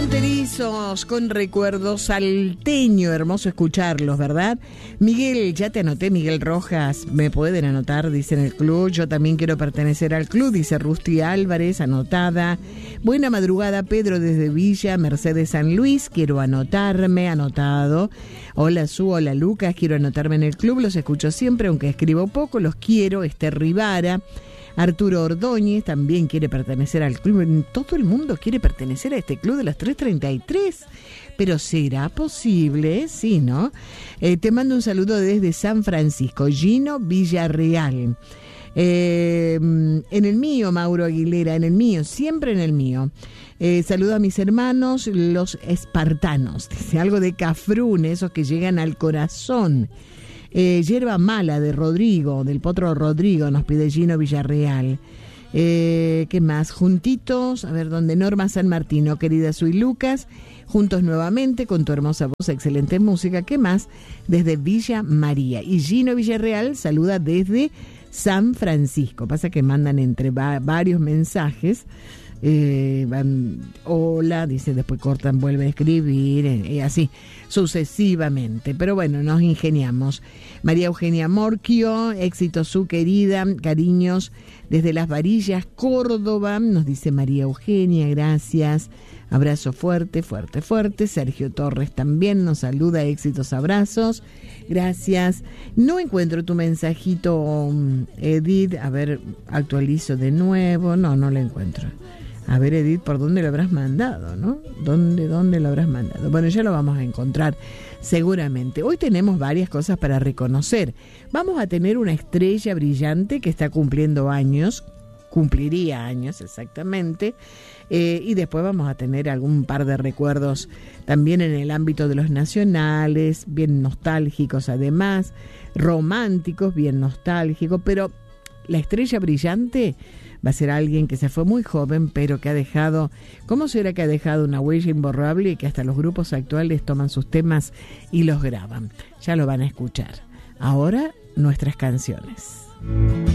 Fronterizos con recuerdos, salteño, hermoso escucharlos, ¿verdad? Miguel, ya te anoté, Miguel Rojas, me pueden anotar, dice en el club, yo también quiero pertenecer al club, dice Rusty Álvarez, anotada. Buena madrugada, Pedro desde Villa Mercedes San Luis, quiero anotarme, anotado. Hola Su, hola Lucas, quiero anotarme en el club, los escucho siempre, aunque escribo poco, los quiero. Esther Rivara. Arturo Ordóñez también quiere pertenecer al club. Todo el mundo quiere pertenecer a este club de las 3:33. Pero ¿será posible? Sí, ¿no? Te mando un saludo desde San Francisco. Gino Villarreal. En el mío, Mauro Aguilera, en el mío, siempre en el mío. Saludo a mis hermanos, los espartanos. Dice algo de Cafrún, esos que llegan al corazón. Hierba mala de Rodrigo, del Potro Rodrigo, nos pide Gino Villarreal. ¿Qué más? Juntitos, a ver, ¿dónde? Norma San Martino, querida Sui Lucas, juntos nuevamente con tu hermosa voz, excelente música. ¿Qué más? Desde Villa María. Y Gino Villarreal saluda desde San Francisco. Pasa que mandan entre varios mensajes. Hola, dice, después cortan, vuelve a escribir, así sucesivamente, pero bueno, nos ingeniamos. María Eugenia Morquio, éxito Su querida, cariños desde Las Varillas, Córdoba, nos dice María Eugenia, gracias, abrazo fuerte, fuerte, fuerte. Sergio Torres también nos saluda, éxitos, abrazos, gracias. No encuentro tu mensajito, Edith, a ver, actualizo de nuevo, no lo encuentro. A ver, Edith, ¿por dónde lo habrás mandado, no? ¿Dónde lo habrás mandado? Bueno, ya lo vamos a encontrar seguramente. Hoy tenemos varias cosas para reconocer. Vamos a tener una estrella brillante que está cumpliendo años, cumpliría años exactamente, y después vamos a tener algún par de recuerdos también en el ámbito de los nacionales, bien nostálgicos además, románticos, bien nostálgicos, pero la estrella brillante va a ser alguien que se fue muy joven, pero que ha dejado, ¿cómo será que ha dejado una huella imborrable y que hasta los grupos actuales toman sus temas y los graban? Ya lo van a escuchar. Ahora, nuestras canciones.